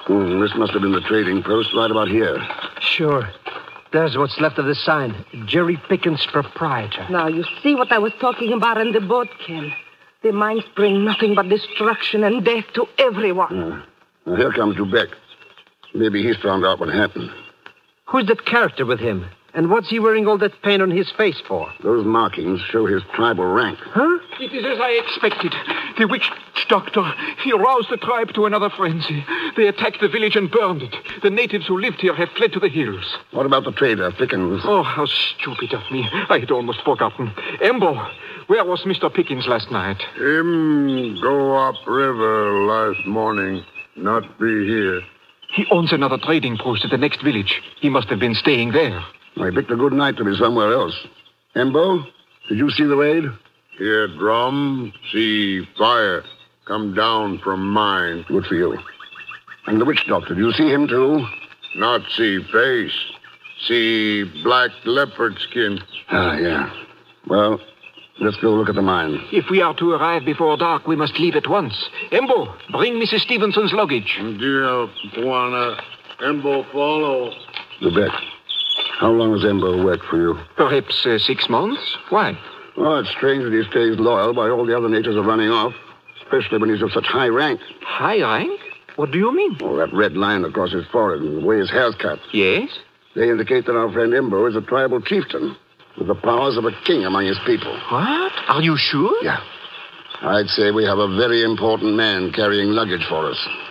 This must have been the trading post right about here. Sure. There's what's left of the sign. Jerry Pickens, proprietor. Now, you see what I was talking about in the boat, Ken. The mines bring nothing but destruction and death to everyone. Now, here comes Dubeck. Maybe he's found out what happened. Who's that character with him? And what's he wearing all that paint on his face for? Those markings show his tribal rank. Huh? It is as I expected. The witch doctor, he roused the tribe to another frenzy. They attacked the village and burned it. The natives who lived here have fled to the hills. What about the trader, Pickens? Oh, how stupid of me. I had almost forgotten. Embo, where was Mr. Pickens last night? Him go up river last morning, not be here. He owns another trading post at the next village. He must have been staying there. I picked a good night to be somewhere else. Embo, did you see the raid? Hear drum, see fire, come down from mine. Good for you. And the witch doctor, did you see him too? Not see face, see black leopard skin. Ah, yeah. Well, let's go look at the mine. If we are to arrive before dark, we must leave at once. Embo, bring Mrs. Stevenson's luggage. Dear Juana, Embo follow. Lubeck, how long has Embo worked for you? Perhaps 6 months. Why? Well, it's strange that he stays loyal while all the other natives are running off, especially when he's of such high rank. High rank? What do you mean? Oh, that red line across his forehead and the way his hair's cut. Yes? They indicate that our friend Embo is a tribal chieftain with the powers of a king among his people. What? Are you sure? Yeah. I'd say we have a very important man carrying luggage for us.